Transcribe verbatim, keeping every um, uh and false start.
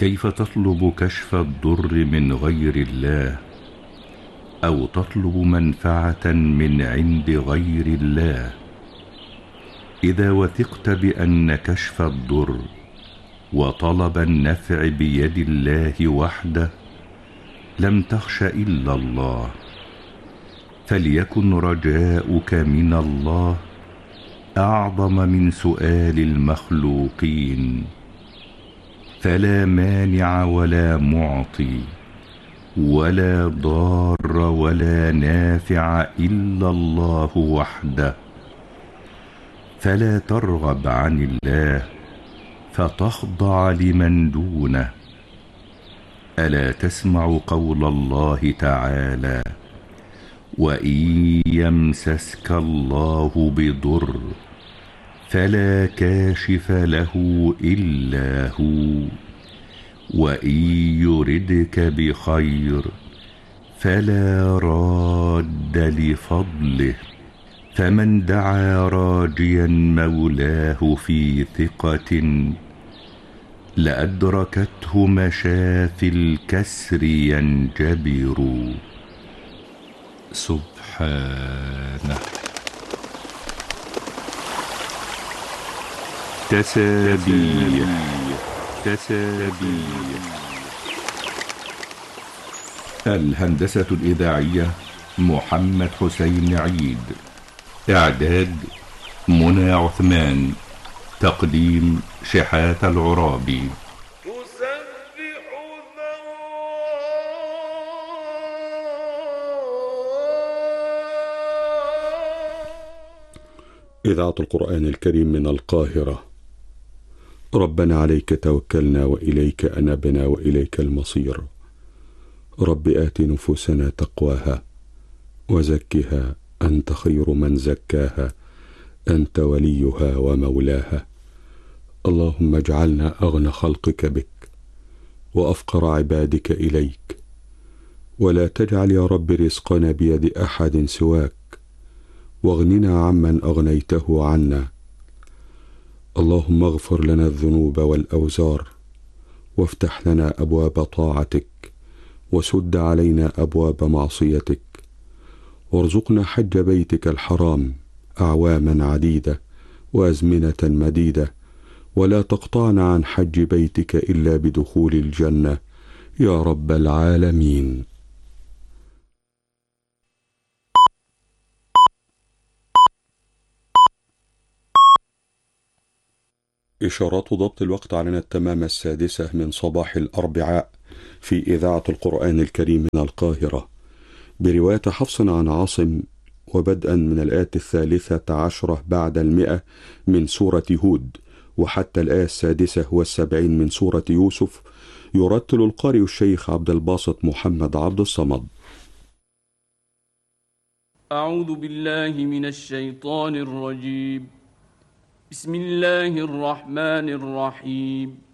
كيف تطلب كشف الضر من غير الله، أو تطلب منفعة من عند غير الله؟ إذا وثقت بأن كشف الضر وطلب النفع بيد الله وحده لم تخش إلا الله، فليكن رجاؤك من الله أعظم من سؤال المخلوقين، فلا مانع ولا معطي ولا ضار ولا نافع إلا الله وحده، فلا ترغب عن الله فتخضع لمن دونه. ألا تسمع قول الله تعالى: وإن يمسسك الله بضر فلا كاشف له إلا هو، وإن يردك بخير فلا راد لفضله، فمن دعا راجيا مولاه في ثقة لأدركته مشافي الكسر ينجبر. سبحانه. تسابيح تسابيح. الهندسة الإذاعية محمد حسين عيد، إعداد منى عثمان، تقديم شحات العرابي. إذاعة القرآن الكريم من القاهرة. ربنا عليك توكلنا وإليك أنبنا وإليك المصير. رب آت نفوسنا تقواها وزكها أنت خير من زكاها، أنت وليها ومولاها. اللهم اجعلنا أغنى خلقك بك وأفقر عبادك إليك، ولا تجعل يا رب رزقنا بيد أحد سواك، واغننا عمن أغنيته عنا. اللهم اغفر لنا الذنوب والأوزار، وافتح لنا أبواب طاعتك، وسد علينا أبواب معصيتك، وارزقنا حج بيتك الحرام أعواما عديدة وأزمنة مديدة، ولا تقطعنا عن حج بيتك إلا بدخول الجنة يا رب العالمين. إشارات ضبط الوقت علينا التمام السادسة من صباح الأربعاء في إذاعة القرآن الكريم من القاهرة، برواية حفص عن عاصم، وبدءا من الآية الثالثة عشرة بعد المئة من سورة هود وحتى الآية السادسة والسبعين من سورة يوسف، يرتل القارئ الشيخ عبد الباسط محمد عبد الصمد. أعوذ بالله من الشيطان الرجيم. بسم الله الرحمن الرحيم.